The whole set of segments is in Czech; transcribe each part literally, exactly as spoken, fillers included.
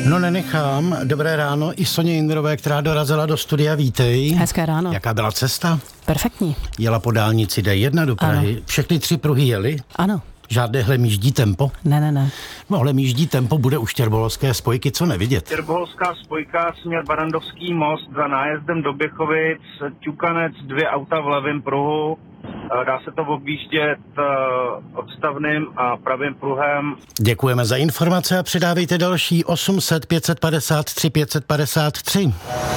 No nenechám. Dobré ráno i Soně Jindrové, která dorazila do studia. Vítej. Hezké ráno. Jaká byla cesta? Perfektní. Jela po dálnici D jedna do Prahy. Ano. Všechny tři pruhy jeli? Ano. Žádné hlemíždí tempo? Ne, ne, ne. No hlemíždí tempo bude u Štěrboholské spojky, co nevidět? Štěrboholská spojka, směr Barandovský most, za nájezdem do Běchovic, Ťukanec, dvě auta v levém pruhu. Dá se to objíždět odstavným a pravým pruhem. Děkujeme za informace a přidávejte další osm set pět set padesát tři pět set padesát tři.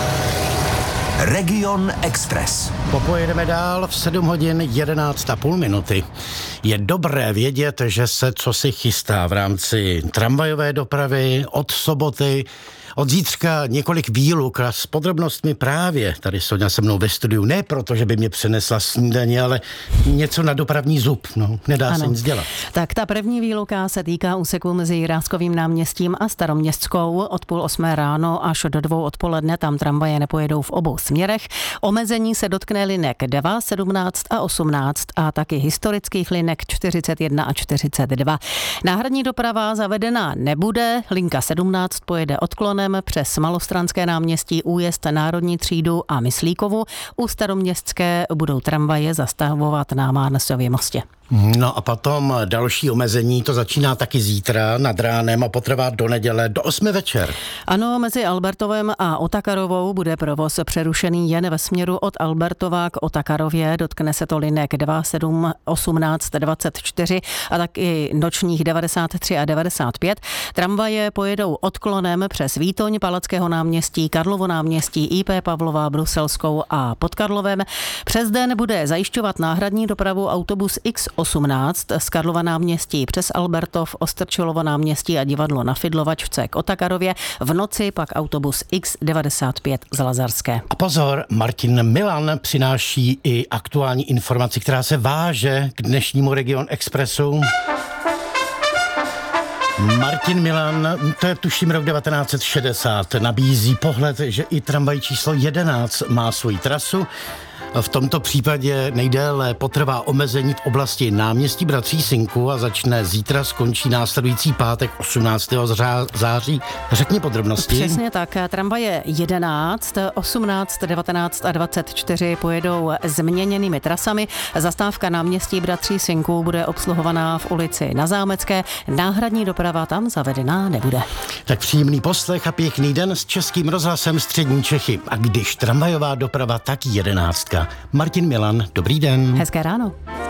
Region Express. Popojedeme dál v sedm hodin jedenáct a půl minuty. Je dobré vědět, že se cosi chystá v rámci tramvajové dopravy od soboty. Od zítřka několik výluk a s podrobnostmi právě tady Soňa se mnou ve studiu. Ne proto, že by mě přinesla snídaně, ale něco na dopravní zub. No, nedá ano. se nic dělat. Tak ta první výluka se týká úseku mezi Jiráskovým náměstím a Staroměstskou. Od půl osmé ráno až do dvou odpoledne tam tramvaje nepojedou v obou směrech. Omezení se dotkne linek dva, sedmnáct a osmnáct a taky historických linek čtyřicet jedna a čtyřicet dva. Náhradní doprava zavedena nebude. Linka sedmnáct pojede odklonem přes Malostranské náměstí, újezd Národní třídu a Myslíkovu. U Staroměstské budou tramvaje zastavovat na Márnesově mostě. No a potom další omezení, to začíná taky zítra nad ránem a potrvá do neděle do osmi večer. Ano, mezi Albertovem a Otakarovou bude provoz přerušený jen ve směru od Albertova k Otakarově. Dotkne se to linek dva, sedm, osmnáct, dvacet čtyři a taky nočních devadesát tři a devadesát pět. Tramvaje pojedou odklonem přes Výtoň, Palackého náměstí, Karlovo náměstí, I P Pavlova, Bruselskou a pod Karlovem. Přes den bude zajišťovat náhradní dopravu autobus X osmnáct z Karlova náměstí přes Albertov, Ostrčilovo náměstí a divadlo na Fidlovačce k Otakarově. V noci pak autobus X devadesát pět z Lazarské. A pozor, Martin Milan přináší i aktuální informaci, která se váže k dnešnímu Region Expressu. Martin Milan, to je tuším rok devatenáct set šedesát, nabízí pohled, že i tramvaj číslo jedenáct má svoji trasu. V tomto případě nejdéle potrvá omezení v oblasti náměstí Bratří Synků a začne zítra, skončí následující pátek osmnáctého září. Řekni podrobnosti. Přesně tak. Tramvaje jedenáct, osmnáct, devatenáct a dvacet čtyři pojedou změněnými trasami. Zastávka náměstí Bratří Synků bude obsluhovaná v ulici Na Zámecké. Náhradní doprava tam zavedená nebude. Tak příjemný poslech a pěkný den s Českým rozhlasem Střední Čechy. A když tramvajová doprava, tak jedenáctka. Martin Milan, dobrý den. Hezké ráno.